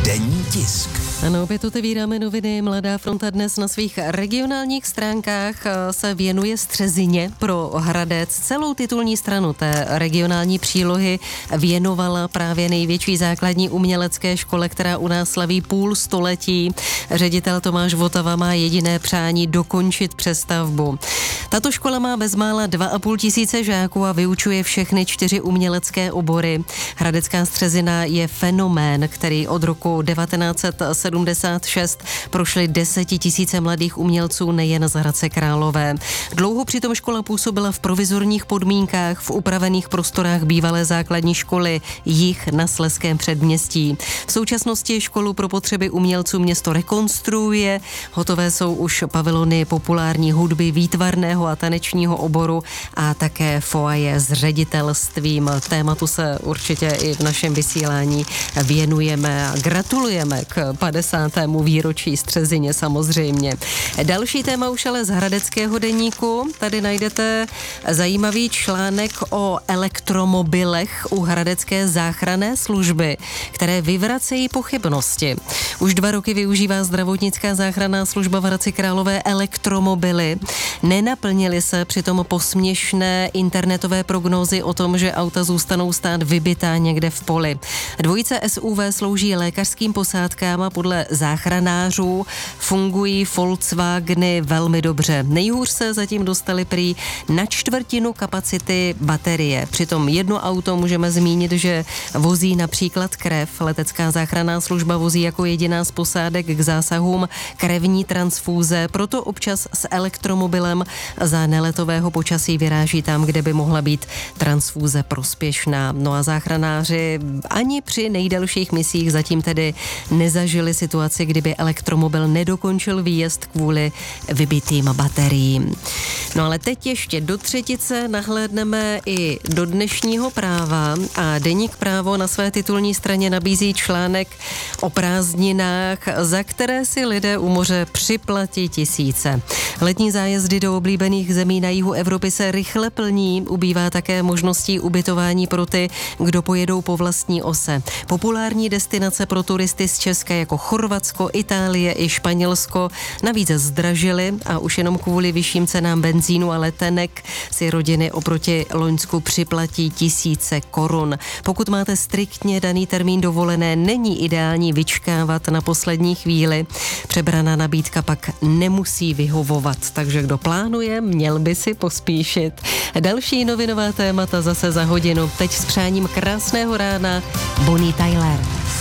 Denní tisk. Ano, opět otevíráme noviny. Mladá fronta dnes na svých regionálních stránkách se věnuje Střezině pro Hradec. Celou titulní stranu té regionální přílohy věnovala právě největší základní umělecké škole, která u nás slaví půl století. Ředitel Tomáš Votava má jediné přání dokončit přestavbu. Tato škola má bezmála 2,5 tisíce žáků a vyučuje všechny 4 umělecké obory. Hradecká Střezina je fenomén, který od roku 1976 prošly 10 000 mladých umělců nejen z Hradce Králové. Dlouho přitom škola působila v provizorních podmínkách v upravených prostorách bývalé základní školy Jih na Slezském předměstí. V současnosti školu pro potřeby umělců město rekonstruuje. Hotové jsou už pavilony populární hudby, výtvarného a tanečního oboru a také foaje s ředitelstvím. Tématu se určitě i v našem vysílání věnujeme a gratulujeme k 50. výročí Střezině samozřejmě. Další téma už ale z hradeckého deníku. Tady najdete zajímavý článek o elektromobilech u hradecké záchranné služby, které vyvracejí pochybnosti. Už 2 roky využívá zdravotnická záchranná služba v Hradci Králové elektromobily. Nenaplnily se přitom posměšné internetové prognózy o tom, že auta zůstanou stát vybitá někde v poli. Dvojice SUV slouží lékařským posádkám a podle záchranářů fungují Volkswageny velmi dobře. Nejhůř se zatím dostali prý na 1/4 kapacity baterie. Přitom jedno auto můžeme zmínit, že vozí například krev. Letecká záchranná služba vozí jako jediná z posádek k zásahům krevní transfúze, proto občas s elektromobilem za neletového počasí vyráží tam, kde by mohla být transfúze prospěšná. No a záchranáři ani při nejdelších misích zatím tedy nezažili situaci, kdyby elektromobil nedokončil výjezd kvůli vybitým bateriím. No ale teď ještě do třetice nahlédneme i do dnešního Práva a deník Právo na své titulní straně nabízí článek o prázdninách, za které si lidé u moře připlatí tisíce. Letní zájezdy do oblíbených zemí na jihu Evropy se rychle plní, ubývá také možností ubytování pro ty, kdo pojedou po vlastní ose. Populární destinace pro turisty z Česka jako Chorvatsko, Itálie i Španělsko navíc zdražily a už jenom kvůli vyšším cenám benzínu a letenek si rodiny oproti loňsku připlatí tisíce korun. Pokud máte striktně daný termín dovolené, není ideální vyčkávat na poslední chvíli. Přebraná nabídka pak nemusí vyhovovat, takže kdo plánuje, měl by si pospíšit. Další novinová témata zase za hodinu. Teď s přáním krásného rána Bonnie Tyler.